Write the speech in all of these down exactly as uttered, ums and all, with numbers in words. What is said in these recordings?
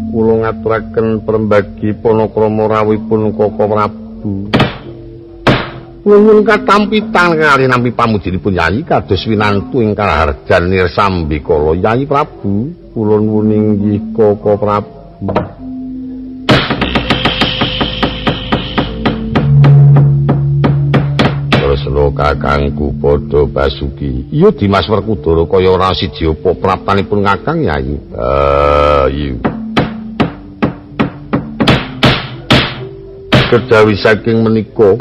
kula ngaturaken perembagi panakrama rawuhipun Koko Prabu. Nuwun katampitan kali nampi pamujinipun Yayi kados winantu ing karaharjan nirsambikala Yayi Prabu. Kula nuwun inggih Koko Prabu. Tresna kakangku padha basuki. Iya Dimas Werkudara kaya ora siji apa praptanipun Kakang Yayi. Ah, iya. Kejawi saking menika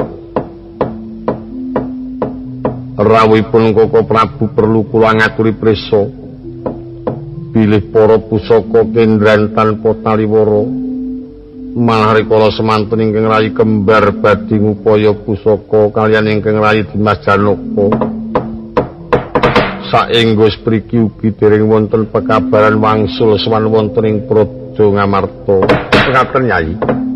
rawuhipun Koko Prabu perlu kula ngaturi prisa bilih para pusaka kendran tanpa taliwara malah rikala semanten ingkang rayi kembar badhe ngupaya pusaka kaliyan ingkang rayi Dimas Janaka saengga spriki ugi dereng wonten pekabaran wangsul sawan wonten ing Praja Ngamarta. Ngaten Yayi.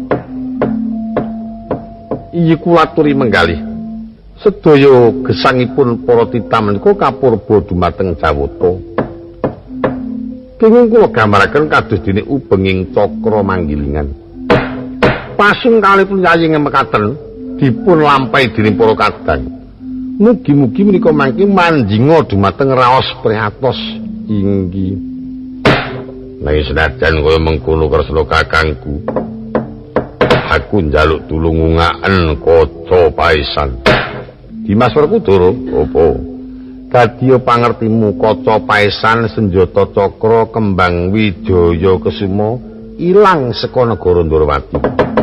Iyi kula aturi menggalih sedaya gesangipun para titah menika kapurba dumateng Jawata. Kenging kula gambaraken kados dene ubenging cakra manggilingan. Pasung kalipun Yayi ngemekaten dipun lampahi dening para kadang. Mugi-mugi menika mangke manjinga dumateng raos prihatos inggih. Nanging senajan kaya mengkono kresna kakangku, aku njaluk tulungungaken Kaca Paesan. Dimas Werkudara, apa? Kadya pangertimu Kaca Paesan senjata cakra kembang Wijaya Kesuma ilang saka negara Ndarawati.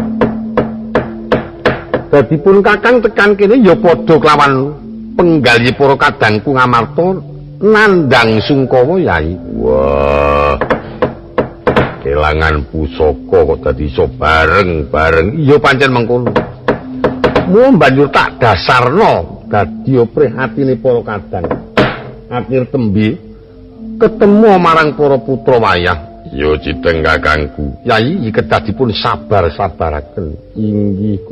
Dadipun Kakang tekan kene ya padha kelawan penggalih para kadangku Ngamarta nandhang Sungkawa Yayi. Wah. Kelangan pusaka kok dadi iso bareng-bareng. Iya pancen mengkono. Mu banjur tak dasarno dadi prihatine para kadang. Akhir tembe ketemu marang para putra wayah. Ya cideng kakangku. Yayi kedah dipun sabar-sabaraken. Inggih.